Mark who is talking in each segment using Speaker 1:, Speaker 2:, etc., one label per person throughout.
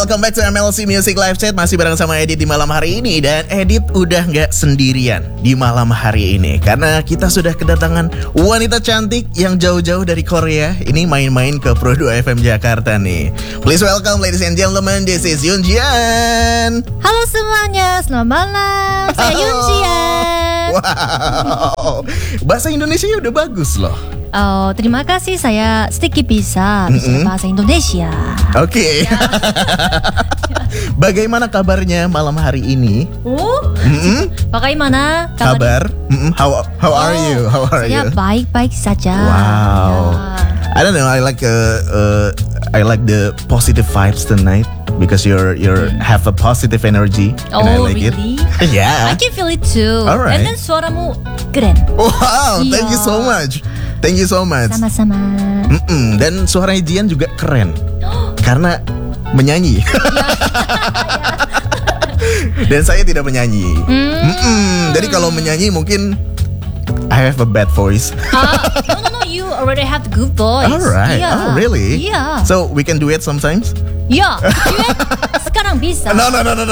Speaker 1: welcome back to MLC Music Live Chat. Masih bareng sama Edit di malam hari ini. Dan Edit udah gak sendirian di malam hari ini, karena kita sudah kedatangan wanita cantik yang jauh-jauh dari Korea. Ini main-main ke Pro 2 FM Jakarta nih. Please welcome ladies and gentlemen, this is Yoon Jian.
Speaker 2: Halo semuanya, selamat malam. Saya Yoon Jian.
Speaker 1: Wow, bahasa Indonesianya udah bagus loh.
Speaker 2: Oh, terima kasih, saya sedikit bisa bahasa Indonesia.
Speaker 1: Oke. Bagaimana kabarnya malam hari ini?
Speaker 2: Bagaimana
Speaker 1: Kabar? How are you? How are
Speaker 2: saya
Speaker 1: you?
Speaker 2: baik-baik saja.
Speaker 1: Wow.
Speaker 2: Ya.
Speaker 1: I don't know. I like the positive vibes tonight because you're have a positive energy and I
Speaker 2: Oh,
Speaker 1: like
Speaker 2: really?
Speaker 1: it. Yeah.
Speaker 2: I can feel it too.
Speaker 1: Alright.
Speaker 2: And then suaramu keren.
Speaker 1: Wow. Thank you
Speaker 2: Iya.
Speaker 1: so much. Thank you so much.
Speaker 2: Sama-sama.
Speaker 1: Dan suaranya Jian juga keren karena menyanyi. Dan saya tidak menyanyi. Jadi kalau menyanyi mungkin I have a bad voice.
Speaker 2: No, you already have the good voice.
Speaker 1: Alright.
Speaker 2: Yeah.
Speaker 1: Oh, really?
Speaker 2: Yeah.
Speaker 1: So we can do it sometimes?
Speaker 2: Ya, sekarang bisa.
Speaker 1: No.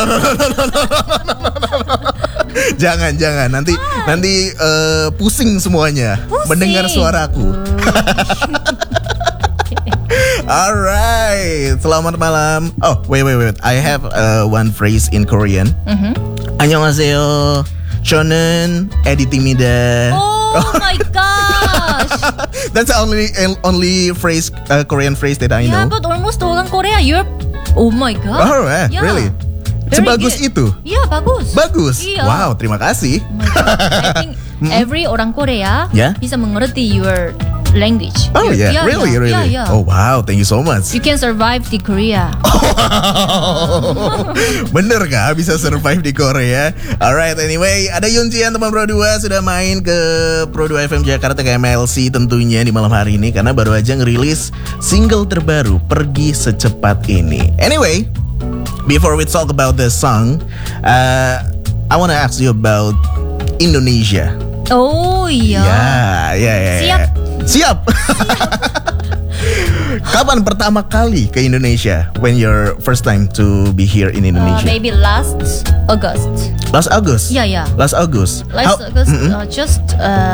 Speaker 1: Jangan. Nanti pusing semuanya mendengar suaraku. Alright, selamat malam. Oh, wait. I have one phrase in Korean. 안녕하세요. 저는 에디입니다.
Speaker 2: Oh my gosh.
Speaker 1: That's the only phrase, Korean phrase that I
Speaker 2: Yeah,
Speaker 1: know.
Speaker 2: but almost orang Korea, you're. Oh my god.
Speaker 1: Alright,
Speaker 2: Yeah.
Speaker 1: really?
Speaker 2: Very
Speaker 1: Sebagus
Speaker 2: good.
Speaker 1: itu?
Speaker 2: Iya, bagus.
Speaker 1: Bagus.
Speaker 2: Iya.
Speaker 1: Wow, terima kasih.
Speaker 2: Oh my God. I think every orang Korea
Speaker 1: Yeah?
Speaker 2: bisa mengerti your language.
Speaker 1: Oh yeah, really?
Speaker 2: Yeah.
Speaker 1: Oh wow, thank you so much.
Speaker 2: You can survive di Korea.
Speaker 1: Bener gak bisa survive di Korea? Alright, anyway, ada Yoon Jian teman Pro 2 sudah main ke Pro 2 FM Jakarta ke MLC tentunya di malam hari ini karena baru aja ngerilis single terbaru Pergi Secepat Ini. Anyway, before we talk about the song, I wanna ask you about Indonesia.
Speaker 2: Oh iya.
Speaker 1: Ya. Siap. Kapan pertama kali ke Indonesia? When your first time to be here in Indonesia?
Speaker 2: Maybe last August.
Speaker 1: Last August.
Speaker 2: Yeah.
Speaker 1: Last August.
Speaker 2: Last August, just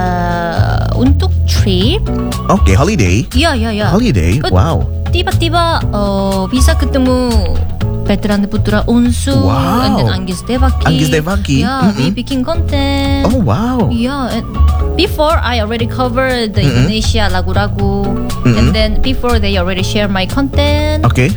Speaker 2: untuk trip.
Speaker 1: Okay, holiday.
Speaker 2: Yeah.
Speaker 1: Holiday.
Speaker 2: But
Speaker 1: Wow.
Speaker 2: tiba-tiba bisa ketemu Veteran Putra Unsu
Speaker 1: Wow.
Speaker 2: and then Anggis Devaki.
Speaker 1: Anggis Devaki.
Speaker 2: Yeah, we bikin konten.
Speaker 1: Oh wow.
Speaker 2: Yeah, and before I already covered the Indonesia lagu-lagu, and then before they already share my content.
Speaker 1: Okay.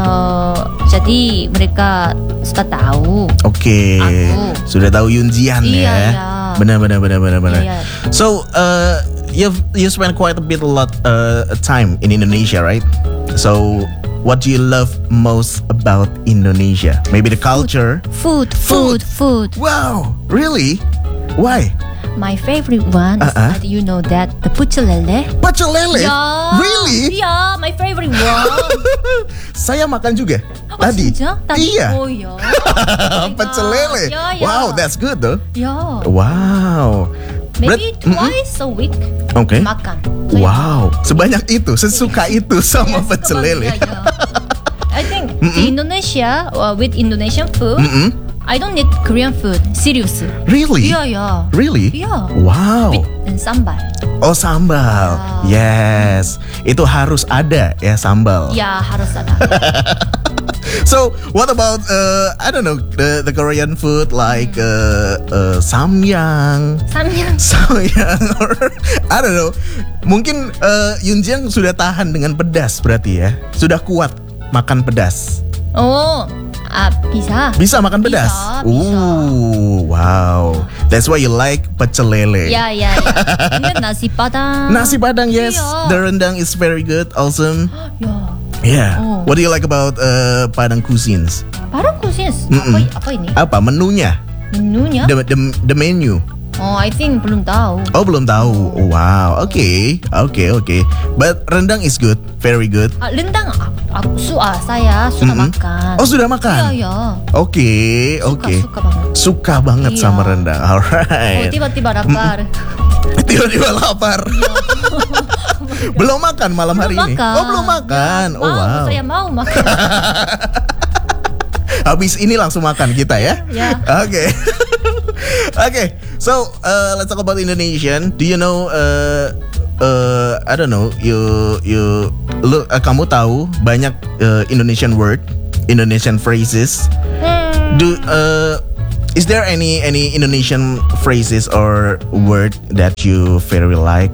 Speaker 2: Jadi mereka sudah tahu.
Speaker 1: Okay.
Speaker 2: Aku.
Speaker 1: Sudah tahu Yoon Jian
Speaker 2: Iya,
Speaker 1: ya.
Speaker 2: iya.
Speaker 1: Benar.
Speaker 2: Iya.
Speaker 1: So, you spent quite a lot time in Indonesia, right? So, what do you love most about Indonesia? Maybe the culture.
Speaker 2: Food.
Speaker 1: Wow, really? Why?
Speaker 2: My favorite one is that you know that the pecel lele.
Speaker 1: Pecel lele?
Speaker 2: Yeah.
Speaker 1: Really?
Speaker 2: Yeah, my favorite one.
Speaker 1: Saya makan juga tadi.
Speaker 2: 진짜?
Speaker 1: Iya.
Speaker 2: Oh ya.
Speaker 1: Pecel lele.
Speaker 2: Yeah.
Speaker 1: Wow, that's good though.
Speaker 2: Yeah.
Speaker 1: Wow.
Speaker 2: Maybe twice a week.
Speaker 1: Okay.
Speaker 2: Makan.
Speaker 1: Wow, sebanyak itu, sesuka itu sama pecel lele.
Speaker 2: Yeah. I think di Indonesia with Indonesian food, I don't need Korean food. Serious.
Speaker 1: Really?
Speaker 2: Yeah.
Speaker 1: Really?
Speaker 2: Yeah.
Speaker 1: Wow.
Speaker 2: And sambal.
Speaker 1: Oh, sambal. Yes. Itu harus ada ya sambal.
Speaker 2: Ya, harus ada.
Speaker 1: So, what about I don't know the Korean food like samyang or I don't know. Mungkin Yoon Jian sudah tahan dengan pedas berarti ya. Sudah kuat makan pedas.
Speaker 2: Oh, bisa.
Speaker 1: Bisa makan pedas?
Speaker 2: Bisa.
Speaker 1: Wow. That's why you like pecel lele.
Speaker 2: Ya. Ini nasi padang.
Speaker 1: Nasi padang, yes.
Speaker 2: Iya.
Speaker 1: The rendang is very good, awesome.
Speaker 2: Ya.
Speaker 1: Yeah.
Speaker 2: Oh.
Speaker 1: What do you like about Padang cuisines?
Speaker 2: Padang cuisines. Apa ini?
Speaker 1: Apa menunya?
Speaker 2: Menunya?
Speaker 1: The menu.
Speaker 2: Oh, I think belum tahu.
Speaker 1: Oh, belum tahu. Oh, wow. Okay. But rendang is good, very good.
Speaker 2: Rendang saya suka makan.
Speaker 1: Oh, sudah makan?
Speaker 2: Iya.
Speaker 1: Oke.
Speaker 2: Suka banget.
Speaker 1: Suka banget
Speaker 2: Iya.
Speaker 1: sama rendang. Alright.
Speaker 2: Oh, tiba-tiba lapar.
Speaker 1: Tiba-tiba lapar. Belum makan malam hari ini.
Speaker 2: Makan.
Speaker 1: Oh, belum makan. Oh, wow.
Speaker 2: Saya mau makan.
Speaker 1: Habis ini langsung makan kita ya.
Speaker 2: Yeah.
Speaker 1: Oke. Okay. So let's talk about Indonesian. Do you know? I don't know. Kamu tahu banyak Indonesian word, Indonesian phrases. Is there any Indonesian phrases or word that you very like?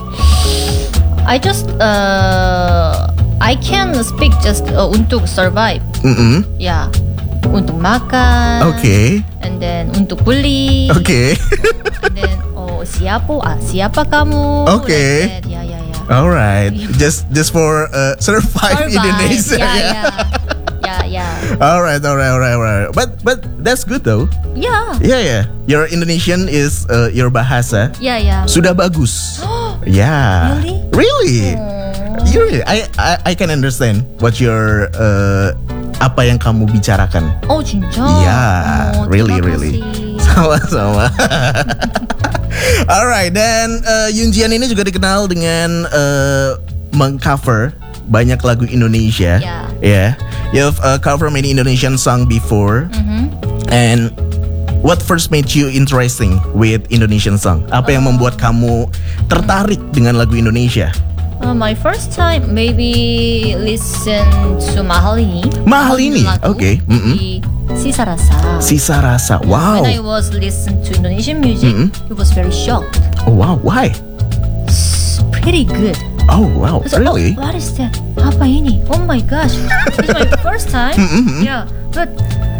Speaker 2: I just I can speak just untuk survive. Yeah, untuk makan.
Speaker 1: Okay.
Speaker 2: And then untuk beli.
Speaker 1: Okay.
Speaker 2: And then siapa kamu?
Speaker 1: Okay.
Speaker 2: Like that. Yeah.
Speaker 1: All right. Just for survive Indonesia.
Speaker 2: Yeah.
Speaker 1: All right. But that's good though.
Speaker 2: Yeah.
Speaker 1: Your Indonesian is your bahasa.
Speaker 2: Yeah.
Speaker 1: Sudah bagus. Yeah. Really? Really? I can understand what your apa yang kamu bicarakan.
Speaker 2: Oh, 진짜?
Speaker 1: Yeah, really. Sama-sama. Alright, dan Yunjian ini juga dikenal dengan mengcover banyak lagu Indonesia. Yeah. You've covered many Indonesian song before. And what first made you interesting with Indonesian song? Apa yang membuat kamu tertarik dengan lagu Indonesia?
Speaker 2: My first time maybe listen to Mahalini.
Speaker 1: Oke.
Speaker 2: Okay. Sisa Rasa.
Speaker 1: Sisa Rasa. Wow.
Speaker 2: When I was listening to Indonesian music, it was very shocked.
Speaker 1: Oh wow, why?
Speaker 2: It's pretty good.
Speaker 1: Oh wow,
Speaker 2: So,
Speaker 1: really?
Speaker 2: what is that? Apa ini? Oh my gosh, it's my first time. Yeah, but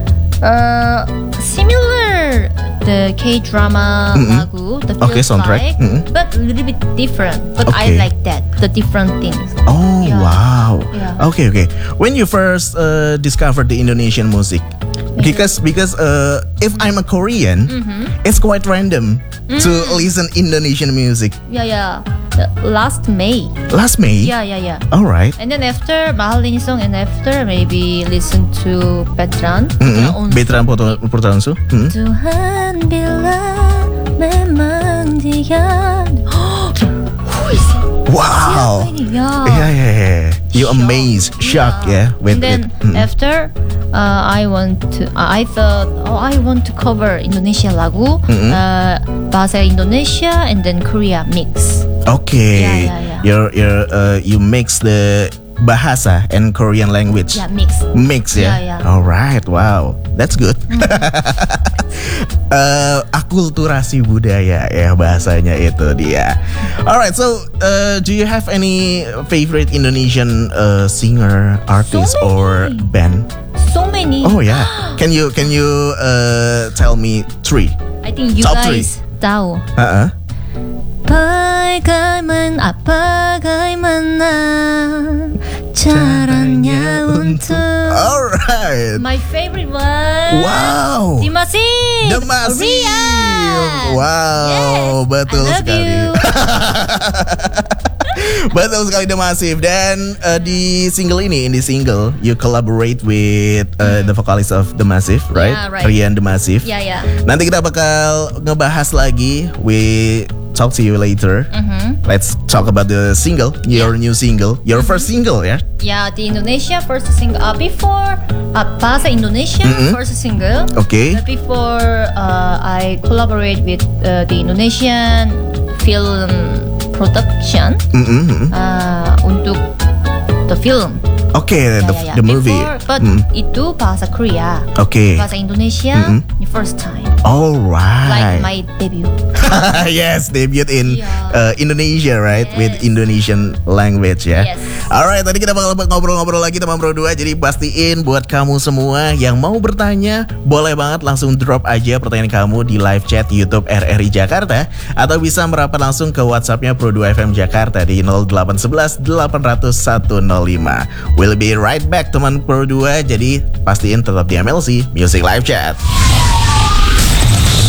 Speaker 2: similar the K-drama lagu, the
Speaker 1: Okay, soundtrack.
Speaker 2: but a little bit different. But I
Speaker 1: Okay.
Speaker 2: like that, the different things.
Speaker 1: Oh
Speaker 2: Yeah.
Speaker 1: wow.
Speaker 2: Yeah.
Speaker 1: Okay. When you first discovered the Indonesian music, because if I'm a Korean, it's quite random to listen Indonesian music.
Speaker 2: Yeah. Last May.
Speaker 1: Last May.
Speaker 2: Yeah.
Speaker 1: All right.
Speaker 2: And then after Mahalini song, and after maybe listen to Betran.
Speaker 1: Betran Purtansu.
Speaker 2: Tuhan bila memang dia. Who is it?
Speaker 1: Wow.
Speaker 2: Siapa ini?
Speaker 1: Yeah. You amazed, shocked, yeah.
Speaker 2: And then after I thought I want to cover Indonesia lagu, bahasa Indonesia and then Korea mix.
Speaker 1: Okay.
Speaker 2: Yeah.
Speaker 1: You mix the bahasa and Korean language.
Speaker 2: Yeah, mix.
Speaker 1: Ya.
Speaker 2: Yeah.
Speaker 1: Alright, wow, that's good. Akulturasi budaya ya bahasanya itu dia. Alright, so do you have any favorite Indonesian singer, artist, or band?
Speaker 2: So many.
Speaker 1: Oh yeah, can you tell me 3?
Speaker 2: I think you
Speaker 1: Top
Speaker 2: guys tahu. Bagaimana caranya untuk.
Speaker 1: Alright.
Speaker 2: My favorite one.
Speaker 1: Wow.
Speaker 2: The Massive.
Speaker 1: Wow,
Speaker 2: Yes,
Speaker 1: betul
Speaker 2: I love
Speaker 1: sekali.
Speaker 2: you.
Speaker 1: Betul sekali The Massive. Dan di single you collaborate with the vocalist of The Massive, right?
Speaker 2: Yeah, right.
Speaker 1: Rian The Massive.
Speaker 2: Yeah.
Speaker 1: Nanti kita bakal ngebahas lagi. We talk to you later. Let's talk about the single, your new single, your first single, ya?
Speaker 2: Yeah, the Indonesia first single. Before bahasa Indonesia first single.
Speaker 1: Okay.
Speaker 2: Before I collaborate with the Indonesian film production untuk the film.
Speaker 1: Okay, the movie.
Speaker 2: Before, but itu bahasa Korea.
Speaker 1: Okay.
Speaker 2: Bahasa Indonesia the first time.
Speaker 1: Alright.
Speaker 2: Like my debut.
Speaker 1: Yes, debut in Indonesia, right?
Speaker 2: Yes.
Speaker 1: With Indonesian language, ya.
Speaker 2: Yes.
Speaker 1: Alright, tadi kita bakal ngobrol-ngobrol lagi teman Pro 2. Jadi pastiin buat kamu semua yang mau bertanya, boleh banget langsung drop aja pertanyaan kamu di live chat YouTube RRI Jakarta, atau bisa merapat langsung ke WhatsApp-nya Pro 2 FM Jakarta di 0811 800 105. We'll be right back teman Pro 2. Jadi pastiin tetap di MLC Music Live Chat.